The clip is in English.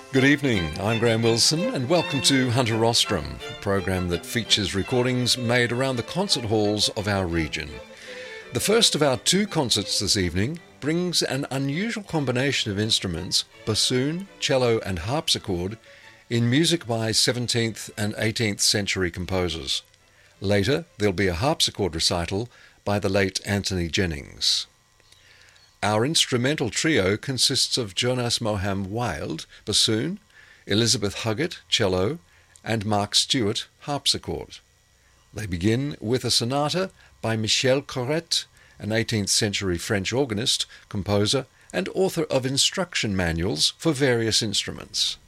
Good evening, I'm Graham Wilson and welcome to Hunter Rostrum, a program that features recordings made around the concert halls of our region. The first of our two concerts this evening brings an unusual combination of instruments, bassoon, cello and harpsichord, in music by 17th and 18th century composers. Later, there'll be a harpsichord recital by the late Anthony Jennings. Our instrumental trio consists of Jonas Moham Wild, bassoon, Elizabeth Huggett, cello, and Mark Stewart, harpsichord. They begin with a sonata by Michel Corrette, an 18th century French organist, composer, and author of instruction manuals for various instruments.